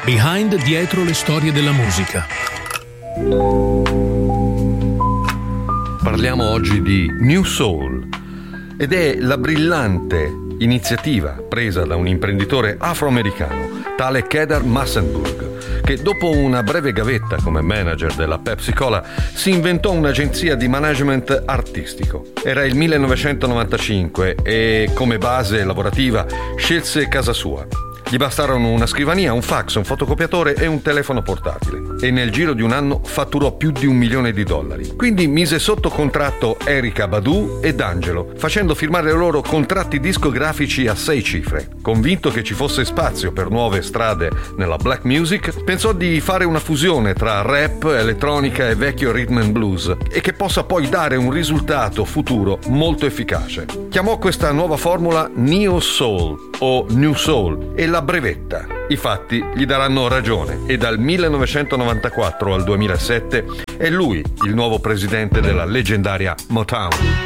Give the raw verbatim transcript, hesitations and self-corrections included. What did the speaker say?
Behind, dietro le storie della musica. Parliamo oggi di New Soul ed è la brillante iniziativa presa da un imprenditore afroamericano, tale Kedar Massenburg, che dopo una breve gavetta come manager della Pepsi Cola si inventò un'agenzia di management artistico. Era il millenovecentonovantacinque e come base lavorativa scelse casa sua. Gli bastarono una scrivania, un fax, un fotocopiatore e un telefono portatile. E nel giro di un anno fatturò più di un milione di dollari. Quindi mise sotto contratto Erykah Badu ed D'Angelo, facendo firmare loro contratti discografici a sei cifre. Convinto che ci fosse spazio per nuove strade nella black music, pensò di fare una fusione tra rap, elettronica e vecchio rhythm and blues e che possa poi dare un risultato futuro molto efficace. Chiamò questa nuova formula Neo Soul o New Soul e la brevetta. I fatti gli daranno ragione e dal millenovecentonovantaquattro al duemilasette è lui il nuovo presidente della leggendaria Motown.